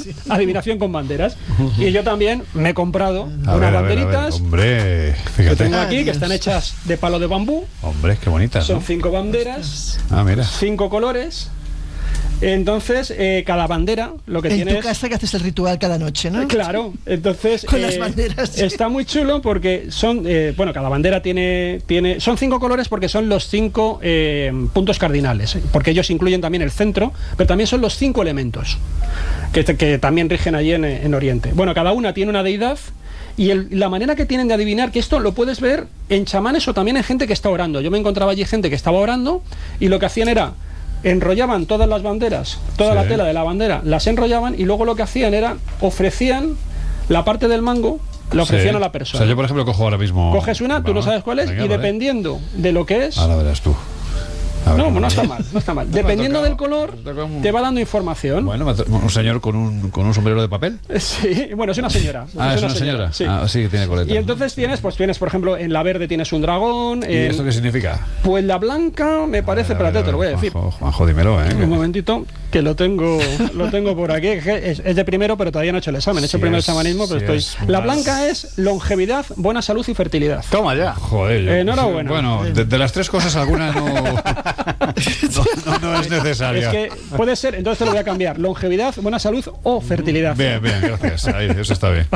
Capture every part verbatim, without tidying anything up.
adivinación con banderas. Y yo también me he comprado a unas ver, banderitas. A ver, a ver. Hombre, que fíjate. tengo aquí, que están hechas de palo de bambú. Hombre, qué bonitas, Son ¿no? cinco banderas, Ah, mira. cinco colores. Entonces, eh, cada bandera lo que en tiene tu es... casa que haces el ritual cada noche, ¿no? Claro, entonces Con eh, las banderas, sí. está muy chulo porque son, eh, bueno, cada bandera tiene, tiene, son cinco colores porque son los cinco eh, puntos cardinales, porque ellos incluyen también el centro, pero también son los cinco elementos que, que también rigen allí en, en Oriente. Bueno, cada una tiene una deidad. Y el, la manera que tienen de adivinar, que esto lo puedes ver en chamanes o también en gente que está orando. Yo me encontraba allí gente que estaba orando y lo que hacían era enrollaban todas las banderas, toda Sí. la tela de la bandera, las enrollaban y luego lo que hacían era ofrecían la parte del mango, la ofrecían Sí. a la persona. O sea, yo por ejemplo cojo ahora mismo... Coges una, tú no Vamos, sabes cuál es, venga, y vale. dependiendo de lo que es... Ahora verás tú. A ver, No, ¿cómo no va? está mal, no está mal. me ha Dependiendo tocado, del color, me ha tocado un- te va dando información. Bueno, me ha to- un señor con un, con un sombrero de papel. Sí, bueno, es una señora. Ah, es una señora. Sí. Ah, sí, que tiene coleta. Y entonces tienes, pues tienes, por ejemplo, en la verde tienes un dragón. ¿Y en- esto qué significa? Pues la blanca me parece, A ver, a ver, espérate, te lo voy a decir. Juanjo, Juanjo, dímelo, ¿eh? Un momentito, que lo tengo lo tengo por aquí. que Es, es de primero, pero todavía no he hecho el examen. He hecho Sí el primer es- chamanismo, pero sí estoy. es La más- blanca es longevidad, buena salud y fertilidad. Toma ya. Joder, yo- Enhorabuena. Bueno, de, de las tres cosas alguna no, no, no, no es necesaria. Es que puede ser, entonces te lo voy a cambiar. Longevidad, buena salud o fertilidad. Bien, bien, gracias. Ahí, eso está bien.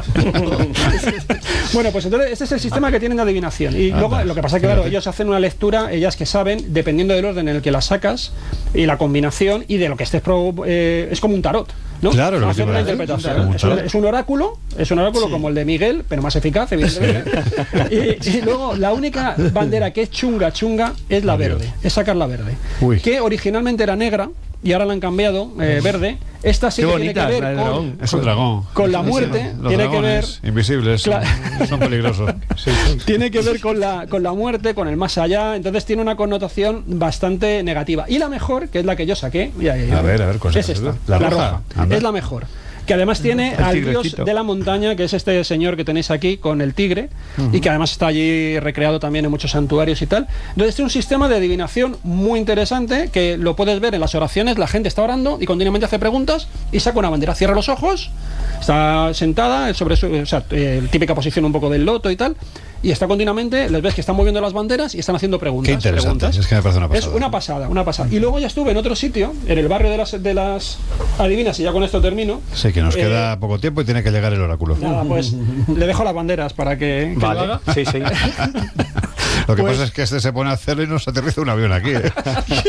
Bueno, pues entonces este es el sistema que tienen de adivinación. Y Anda, luego lo que pasa es que, claro, fíjate. ellos hacen una lectura, ellas que saben, dependiendo del orden en el que la sacas y la combinación y de lo que estés pro, eh, es como un tarot, ¿no? Claro, lo que Hacen te una iba a decir, interpretación. como un Es un, tarot. es un oráculo, es un oráculo como el de Miguel, pero más eficaz, evidentemente. Y, y luego la única bandera que es chunga, chunga, es la Adiós. verde, es sacar la verde. Uy. Que originalmente era negra y ahora la han cambiado, eh, verde. Esta sí Qué que tiene que bonita, ver la del con, dragón. Es un dragón. con la muerte, Los tiene que ver... dragones invisibles son, Cla- son peligrosos. Sí, sí. Tiene que ver con la, con la muerte, con el más allá, entonces tiene una connotación bastante negativa. Y la mejor, que es la que yo saqué, ya, ya, ya, A ver, a ver, cosa es que esta, tú- la, la roja, roja. Anda. es la mejor. Que además tiene El al dios tigrecito. de la montaña, que es este señor que tenéis aquí con el tigre, y que además está allí recreado también en muchos santuarios y tal. Entonces es un sistema de adivinación muy interesante que lo puedes ver en las oraciones, la gente está orando y continuamente hace preguntas y saca una bandera, cierra los ojos, está sentada sobre su, o sea, eh, típica posición un poco del loto y tal, y está continuamente, les ves que están moviendo las banderas y están haciendo preguntas. Qué interesante, preguntas. es que me parece una pasada. Es una pasada, una pasada. Y luego ya estuve en otro sitio, en el barrio de las, de las adivinas, y ya con esto termino. Sí, que nos Eh, queda poco tiempo y tiene que llegar el oráculo. Nada, pues le dejo las banderas para que, que lo Vale, haga. sí, sí. Lo que pues- pasa es que este se pone a hacerlo y nos aterriza un avión aquí. ¿eh?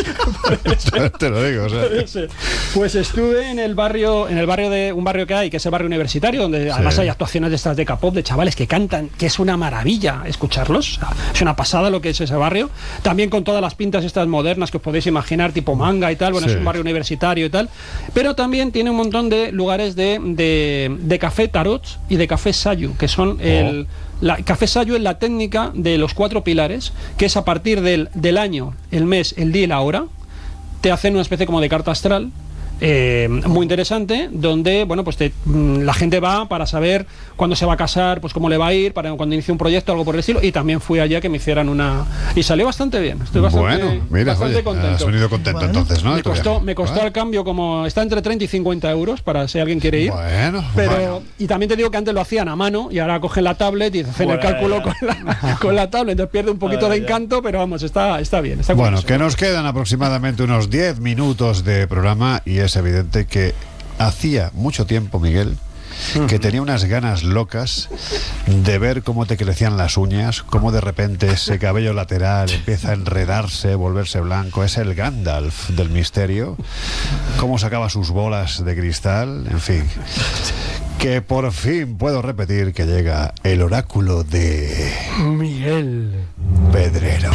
Te lo digo. O sea. Sí. Pues estuve en el barrio, en el barrio de un barrio que hay, que es el barrio universitario, donde además hay actuaciones de estas de K-pop, de chavales que cantan, que es una maravilla escucharlos. O sea, es una pasada lo que es ese barrio. También con todas las pintas estas modernas que os podéis imaginar, tipo manga y tal. Bueno, Sí. es un barrio universitario y tal. Pero también tiene un montón de lugares de, de, de café tarot y de café sayu, que son el. La, café sayu es la técnica de los cuatro pilares, que es a partir del, del año, el mes, el día y la hora. Te hacen una especie como de carta astral eh, muy interesante, donde bueno, pues te, mm, la gente va para saber cuándo se va a casar, pues cómo le va a ir, para cuando inicie un proyecto, algo por el estilo. Y también fui allá que me hicieran una... Y salió bastante bien. Estoy bastante, Bueno, mira, bastante oye, contento. has venido contento Bueno, entonces, ¿no? Me de tu costó, viaje. me costó Bueno. al cambio como... Está entre treinta y cincuenta euros para si alguien quiere ir. Bueno, Pero, bueno. y también te digo que antes lo hacían a mano y ahora cogen la tablet y hacen el Bueno, cálculo ya. con la, con la tablet, entonces pierde un poquito Ah, de ya. encanto, pero vamos, está, está bien. Está Bueno, curioso. que nos quedan aproximadamente unos diez minutos de programa y es evidente que hacía mucho tiempo, Miguel, que tenía unas ganas locas de ver cómo te crecían las uñas, cómo de repente ese cabello lateral empieza a enredarse, volverse blanco. Es el Gandalf del misterio, cómo sacaba sus bolas de cristal, en fin. Que por fin puedo repetir que llega el oráculo de Miguel. Pedrero.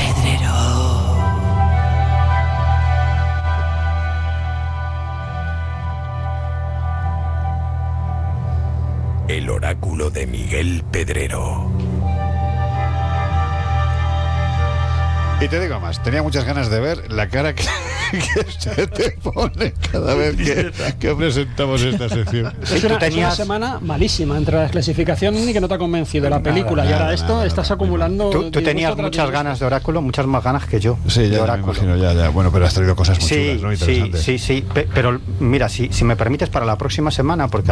El oráculo de Miguel Pedrero. Y te digo más, tenía muchas ganas de ver la cara que, que se te pone cada vez que, que presentamos esta sección. Es, Sí, tú una, es una tenías- semana malísima entre la clasificación y que no te ha convencido la película. y nada, ahora esto nada, estás nada. acumulando. Tú, tú disgusto tenías tras muchas disgusto. ganas de oráculo, muchas más ganas que yo. Sí, de ya, ya me oráculo. imagino, ya, ya. Bueno, pero has traído cosas muy Sí, chulas, ¿no? sí, Interesantes. sí, sí. Pe- Pero mira, si, si me permites para la próxima semana, porque